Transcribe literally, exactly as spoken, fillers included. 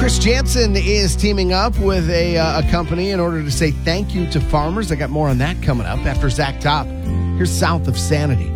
Chris Jansen is teaming up with a, uh, a company in order to say thank you to farmers. I got more on that coming up after Zach Top. Here's South of Sanity.